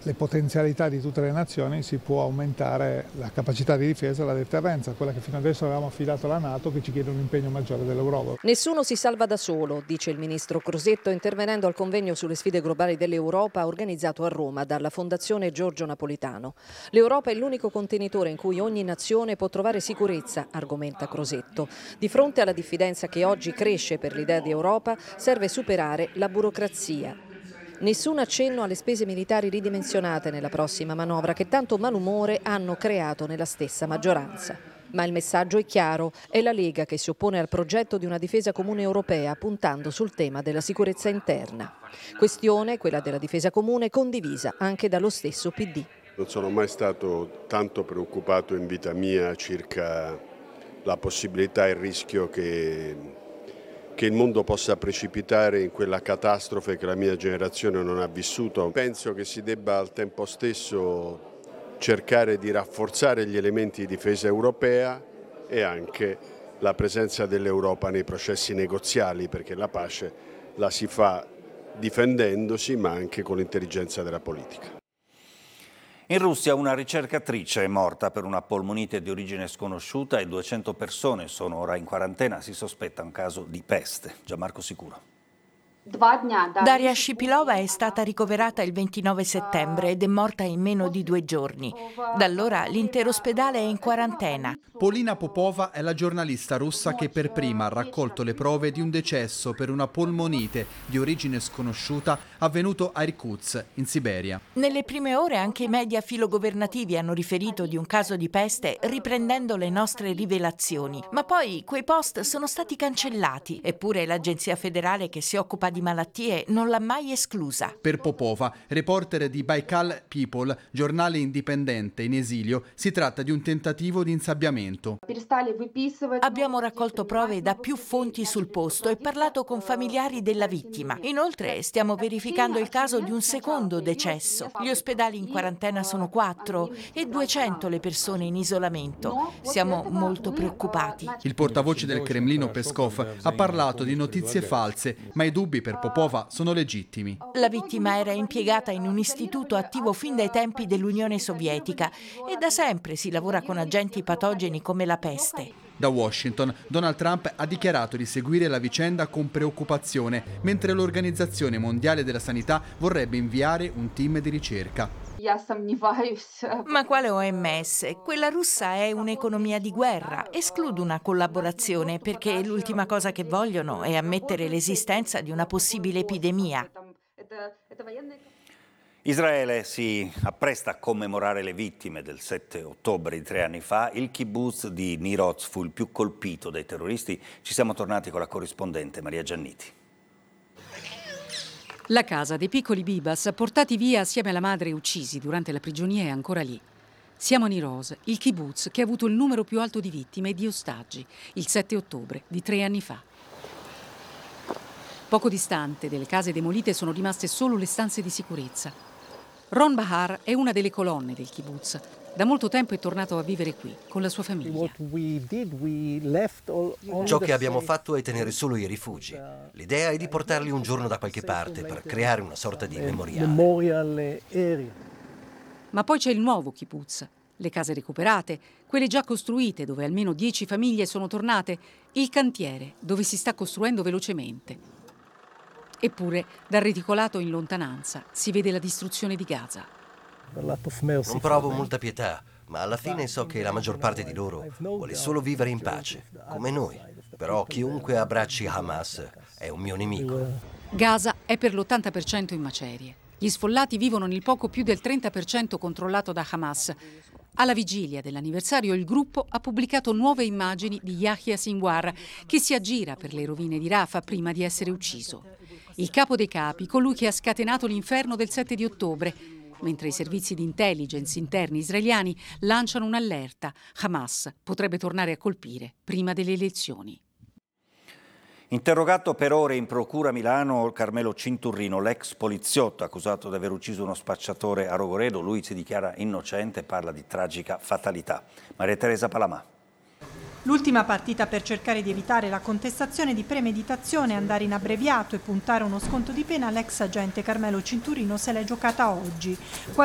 le potenzialità di tutte le nazioni si può aumentare la capacità di difesa e la deterrenza, quella che fino adesso avevamo affidato alla NATO, che ci chiede un impegno maggiore dell'Europa. Nessuno si salva da solo, dice il ministro Crosetto intervenendo al convegno sulle sfide globali dell'Europa organizzato a Roma dalla Fondazione Giorgio Napolitano. L'Europa è l'unico contenitore in cui ogni nazione può trovare sicurezza, argomenta Crosetto. Di fronte alla diffidenza che oggi cresce per l'idea di Europa, serve superare la burocrazia. Nessun accenno alle spese militari ridimensionate nella prossima manovra che tanto malumore hanno creato nella stessa maggioranza. Ma il messaggio è chiaro, è la Lega che si oppone al progetto di una difesa comune europea puntando sul tema della sicurezza interna. Questione, quella della difesa comune, condivisa anche dallo stesso PD. Non sono mai stato tanto preoccupato in vita mia circa la possibilità e il rischio che il mondo possa precipitare in quella catastrofe che la mia generazione non ha vissuto. Penso che si debba al tempo stesso cercare di rafforzare gli elementi di difesa europea e anche la presenza dell'Europa nei processi negoziali, perché la pace la si fa difendendosi ma anche con l'intelligenza della politica. In Russia una ricercatrice è morta per una polmonite di origine sconosciuta e 200 persone sono ora in quarantena. Si sospetta un caso di peste. Gianmarco Sicuro. Daria Shipilova è stata ricoverata il 29 settembre ed è morta in meno di 2 giorni. Da allora l'intero ospedale è in quarantena. Polina Popova è la giornalista russa che per prima ha raccolto le prove di un decesso per una polmonite di origine sconosciuta avvenuto a Irkutsk, in Siberia. Nelle prime ore anche i media filogovernativi hanno riferito di un caso di peste riprendendo le nostre rivelazioni. Ma poi quei post sono stati cancellati. Eppure l'agenzia federale che si occupa di malattie non l'ha mai esclusa. Per Popova, reporter di Baikal People, giornale indipendente in esilio, si tratta di un tentativo di insabbiamento. Abbiamo raccolto prove da più fonti sul posto e parlato con familiari della vittima. Inoltre stiamo verificando il caso di un secondo decesso. Gli ospedali in quarantena sono 4 e 200 le persone in isolamento. Siamo molto preoccupati. Il portavoce del Cremlino Peskov ha parlato di notizie false, ma i dubbi per Popova sono legittimi. La vittima era impiegata in un istituto attivo fin dai tempi dell'Unione Sovietica e da sempre si lavora con agenti patogeni come la peste. Da Washington, Donald Trump ha dichiarato di seguire la vicenda con preoccupazione, mentre l'Organizzazione Mondiale della Sanità vorrebbe inviare un team di ricerca. Ma quale OMS? Quella russa è un'economia di guerra. Escludo una collaborazione perché l'ultima cosa che vogliono è ammettere l'esistenza di una possibile epidemia. Israele si appresta a commemorare le vittime del 7 ottobre di 3 anni fa. Il kibbutz di Nir Oz fu il più colpito dai terroristi. Ci siamo tornati con la corrispondente Maria Gianniti. La casa dei piccoli Bibas, portati via assieme alla madre e uccisi durante la prigionia, è ancora lì. Siamo a Nir Oz, il kibbutz che ha avuto il numero più alto di vittime e di ostaggi, il 7 ottobre di 3 anni fa. Poco distante delle case demolite sono rimaste solo le stanze di sicurezza. Ron Bahar è una delle colonne del kibbutz. Da molto tempo è tornato a vivere qui, con la sua famiglia. Ciò che abbiamo fatto è tenere solo i rifugi. L'idea è di portarli un giorno da qualche parte per creare una sorta di memoriale. Ma poi c'è il nuovo kibbutz, le case recuperate, quelle già costruite dove almeno 10 famiglie sono tornate, il cantiere dove si sta costruendo velocemente. Eppure, dal reticolato in lontananza si vede la distruzione di Gaza. Non provo molta pietà, ma alla fine so che la maggior parte di loro vuole solo vivere in pace, come noi. Però chiunque abbracci Hamas è un mio nemico. Gaza è per l'80% in macerie. Gli sfollati vivono nel poco più del 30% controllato da Hamas. Alla vigilia dell'anniversario il gruppo ha pubblicato nuove immagini di Yahya Sinwar che si aggira per le rovine di Rafah prima di essere ucciso. Il capo dei capi, colui che ha scatenato l'inferno del 7 di ottobre, mentre i servizi di intelligence interni israeliani lanciano un'allerta. Hamas potrebbe tornare a colpire prima delle elezioni. Interrogato per ore in procura a Milano Carmelo Cinturrino, l'ex poliziotto accusato di aver ucciso uno spacciatore a Rogoredo. Lui si dichiara innocente e parla di tragica fatalità. Maria Teresa Palamà. L'ultima partita per cercare di evitare la contestazione di premeditazione, andare in abbreviato e puntare uno sconto di pena, l'ex agente Carmelo Cinturrino se l'è giocata oggi.